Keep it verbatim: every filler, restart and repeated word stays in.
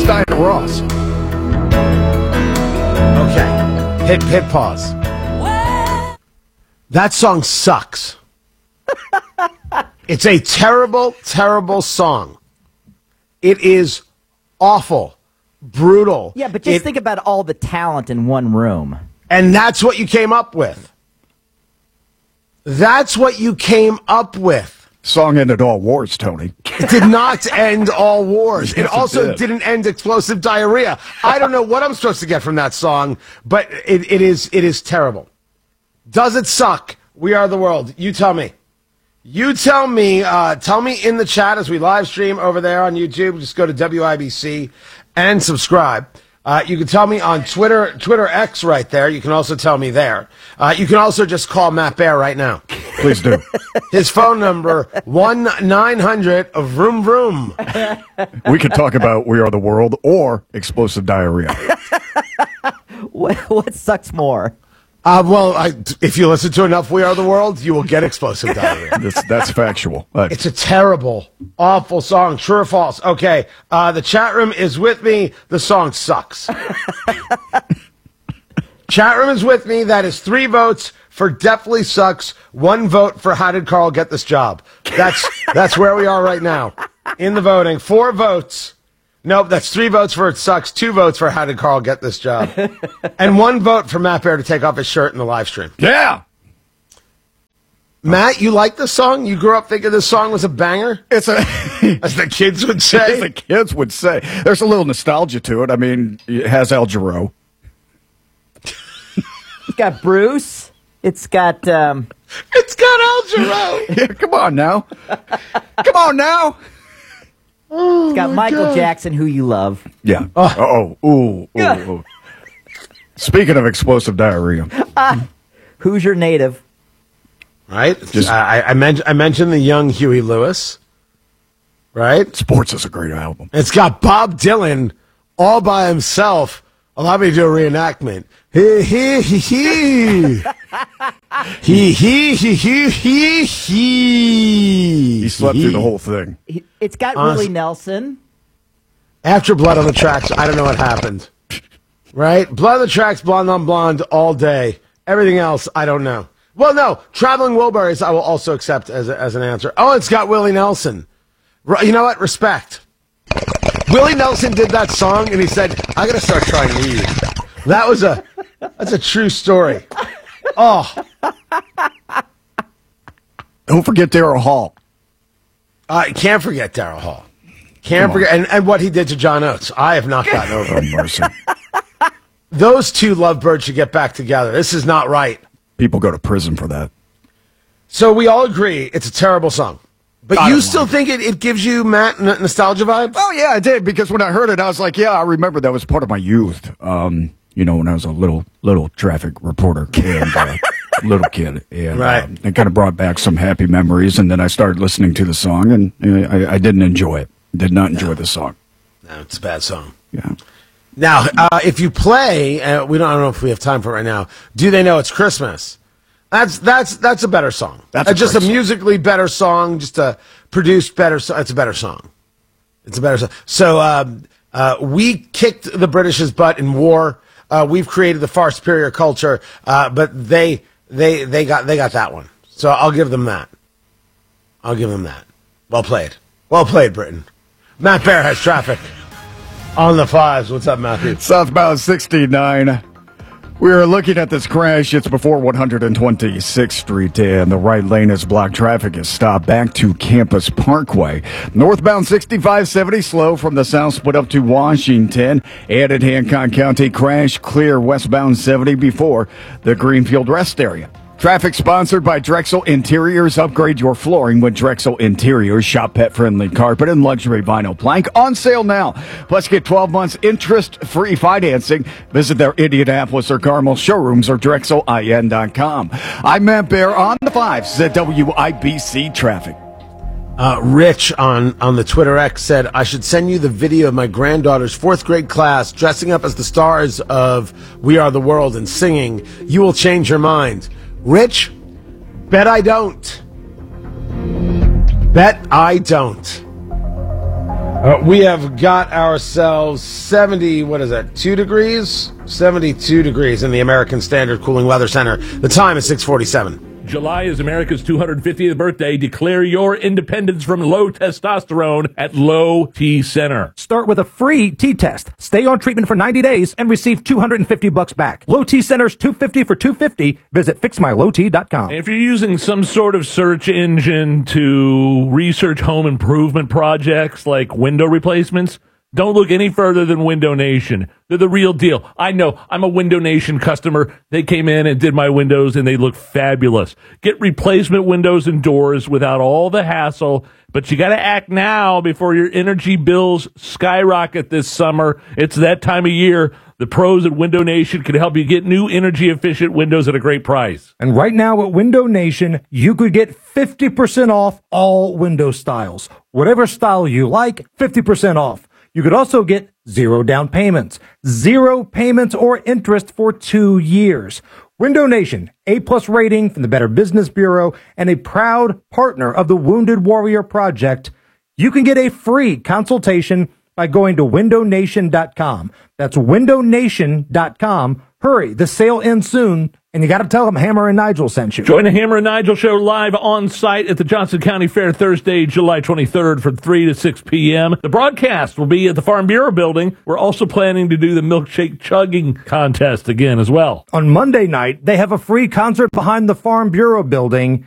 It's Diana Ross. Okay. Hit, hit pause. That song sucks. It's a terrible, terrible song. It is awful, brutal. Yeah, but just It- think about all the talent in one room. And that's what you came up with. That's what you came up with. Song ended all wars, Tony. It did not end all wars. Yes, It it also did. didn't end explosive diarrhea. I don't know what I'm supposed to get from that song, but it, it is it is terrible. Does it suck? We Are the World. You tell me. You tell me. Uh, tell me in the chat as we live stream over there on YouTube. Just go to W I B C and subscribe. Uh, you can tell me on Twitter, Twitter X right there. You can also tell me there. Uh, you can also just call Matt Bear right now. Please do. His phone number, one nine hundred vroom vroom. We could talk about We Are the World or explosive diarrhea. What, what sucks more? Uh, well, I, if you listen to enough We Are the World, you will get explosive diarrhea. That's, that's factual. Uh, It's a terrible, awful song. True or false? Okay. Uh, the chat room is with me. The song sucks. Chat room is with me. That is three votes for definitely sucks. One vote for how did Carl get this job? That's that's where we are right now in the voting. Four votes. Nope, that's three votes for it sucks. Two votes for how did Carl get this job, and one vote for Matt Bear to take off his shirt in the live stream. yeah. Matt, you like this song? You grew up thinking this song was a banger, It's a, as the kids would as say. the kids would say. There's a little nostalgia to it. I mean, it has Al Jarreau. It's got Bruce. It's got um, It's got Al Jarreau. Yeah, come on now. Come on now. it's got Michael Jackson, who you love. Yeah. Oh. Ooh. Ooh. Ooh. Speaking of explosive diarrhea, Who's your native? Right? Just- I, I, mentioned, I mentioned the young Huey Lewis. Right? Sports is a great album. It's got Bob Dylan all by himself. Allow me to do a reenactment. He he he he. He he he he he he. He slept through the whole thing. He- It's got Honest- Willie Nelson. After Blood on the Tracks, I don't know what happened. Right? Blood on the Tracks, Blonde on Blonde all day. Everything else, I don't know. Well, no. Traveling Wilburys, I will also accept as, a, as an answer. Oh, it's got Willie Nelson. Ru- You know what? Respect. Willie Nelson did that song, and he said, I got to start trying weed. That was a, that's a true story. Oh, Don't forget Daryl Hall. I can't forget Daryl Hall. Can't forget, and, and what he did to John Oates. I have not gotten over Oh, it. mercy. Those two lovebirds should get back together. This is not right. People go to prison for that. So we all agree it's a terrible song. But I you don't still like think it, it gives you, Matt, n- nostalgia vibes? Oh, yeah, I did, because when I heard it, I was like, yeah, I remember that was part of my youth. Um, you know, when I was a little little traffic reporter kid, uh, little kid. And, Right. um, it kind of brought back some happy memories, and then I started listening to the song, and uh, I, I didn't enjoy it. Did not enjoy the song. No, it's a bad song. Yeah. Now, uh, if you play, uh, we don't, I don't know if we have time for it right now. Do They Know It's Christmas? That's that's that's a better song. That's a Uh, just a great song. musically better song, just a produced better song. It's a better song. It's a better song. So um, uh, we kicked the British's butt in war. Uh, we've created the far superior culture, uh, but they they they got they got that one. So I'll give them that. I'll give them that. Well played. Well played, Britain. Matt Bear has traffic on the fives. What's up, Matthew? Southbound sixty-nine. We are looking at this crash. It's before one hundred twenty-sixth Street, and the right lane is blocked. Traffic is stopped back to Campus Parkway. Northbound sixty-five seventy slow from the south split up to Washington. And in Hancock County, crash clear westbound seventy before the Greenfield Rest Area. Traffic sponsored by Drexel Interiors. Upgrade your flooring with Drexel Interiors. Shop pet-friendly carpet and luxury vinyl plank. On sale now. Plus, get twelve months interest-free financing. Visit their Indianapolis or Carmel showrooms or Drexel I N dot com. I'm Matt Bear on the fives at W I B C Traffic. Uh, Rich on, on the Twitter X said, I should send you the video of my granddaughter's fourth grade class dressing up as the stars of We Are the World and singing, You Will Change Your Mind. Rich, bet I don't. Bet I don't. Uh, we have got ourselves seventy, what is that, two degrees? seventy-two degrees in the American Standard Cooling Weather Center. The time is six forty-seven. July is America's two hundred fiftieth birthday. Declare your independence from low testosterone at Low T Center. Start with a free T-test. Stay on treatment for ninety days and receive two hundred fifty bucks back. Low T Center's two hundred fifty for two hundred fifty. Visit fix my low t dot com. If you're using some sort of search engine to research home improvement projects like window replacements, don't look any further than Window Nation. They're the real deal. I know. I'm a Window Nation customer. They came in and did my windows, and they look fabulous. Get replacement windows and doors without all the hassle, but you got to act now before your energy bills skyrocket this summer. It's that time of year. The pros at Window Nation can help you get new energy-efficient windows at a great price. And right now at Window Nation, you could get fifty percent off all window styles. Whatever style you like, fifty percent off. You could also get zero down payments, zero payments or interest for two years. Window Nation, A-plus rating from the Better Business Bureau and a proud partner of the Wounded Warrior Project. You can get a free consultation by going to window nation dot com. That's window nation dot com. Hurry, the sale ends soon, and you got to tell them Hammer and Nigel sent you. Join the Hammer and Nigel show live on site at the Johnson County Fair Thursday, July twenty-third from three to six p.m. The broadcast will be at the Farm Bureau building. We're also planning to do the milkshake chugging contest again as well. On Monday night, they have a free concert behind the Farm Bureau building.